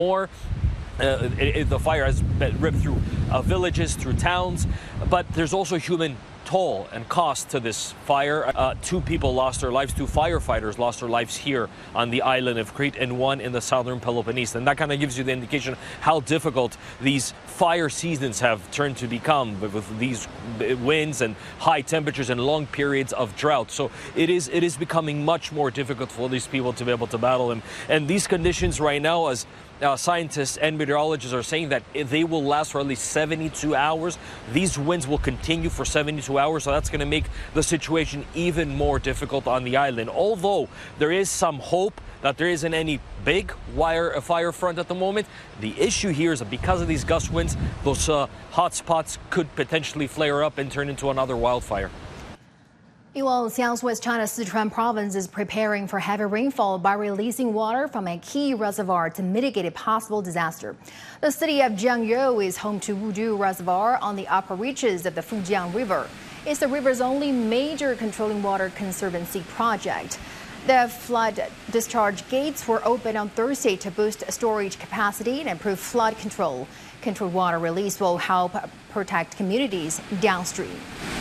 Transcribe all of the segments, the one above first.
more. The fire has been ripped through villages, through towns, but there's also human toll and cost to this fire. 2 people lost their lives, 2 firefighters lost their lives here on the island of Crete, and 1 in the southern Peloponnese. And that kind of gives you the indication how difficult these fire seasons have turned to become with these winds and high temperatures and long periods of drought. So it is becoming much more difficult for these people to be able to battle them. And these conditions right now, as scientists and meteorologists are saying, that they will last for at least 72 hours. These winds will continue for 72 hours, so that's going to make the situation even more difficult on the island. Although there is some hope that there isn't any big fire front at the moment, the issue here is that because of these gust winds, those hot spots could potentially flare up and turn into another wildfire. Meanwhile, southwest China's Sichuan province is preparing for heavy rainfall by releasing water from a key reservoir to mitigate a possible disaster. The city of Jiangyou is home to Wudu Reservoir on the upper reaches of the Fujiang River. It's the river's only major controlling water conservancy project. The flood discharge gates were opened on Thursday to boost storage capacity and improve flood control. Controlled water release will help protect communities downstream.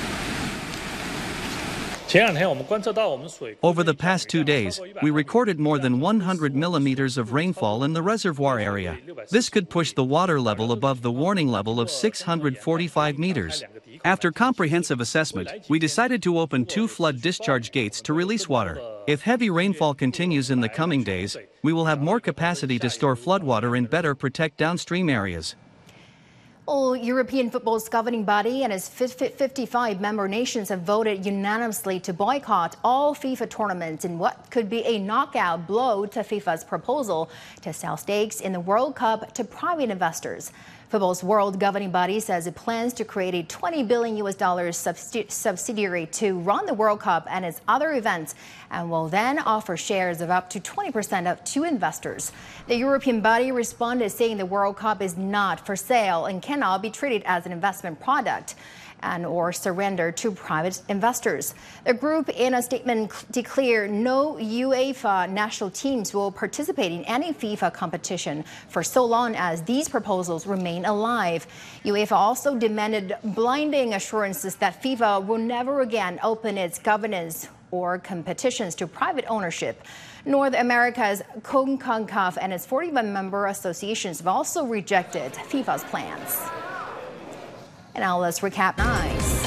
Over the past 2 days, we recorded more than 100 millimeters of rainfall in the reservoir area. This could push the water level above the warning level of 645 meters. After comprehensive assessment, we decided to open 2 flood discharge gates to release water. If heavy rainfall continues in the coming days, we will have more capacity to store floodwater and better protect downstream areas. European football's governing body and its 55 member nations have voted unanimously to boycott all FIFA tournaments in what could be a knockout blow to FIFA's proposal to sell stakes in the World Cup to private investors. Football's world governing body says it plans to create a $20 billion subsidiary to run the World Cup and its other events, and will then offer shares of up to 20% to investors. The European body responded saying the World Cup is not for sale and cannot be treated as an investment product or surrender to private investors. The group in a statement declared no UEFA national teams will participate in any FIFA competition for so long as these proposals remain alive. UEFA also demanded blinding assurances that FIFA will never again open its governance or competitions to private ownership. North America's CONCACAF and its 41 member associations have also rejected FIFA's plans. And now let's recap nice.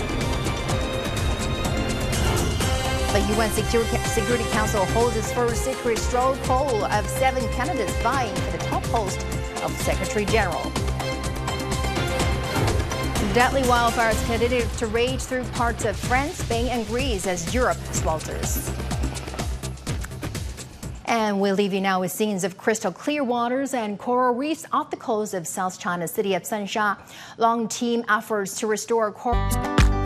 The UN Security Council holds its first secret straw poll of 7 candidates vying for the top post of Secretary General. Deadly wildfires continue to rage through parts of France, Spain, and Greece as Europe swelters. And we'll leave you now with scenes of crystal clear waters and coral reefs off the coast of South China's city of Sansha. Long team efforts to restore coral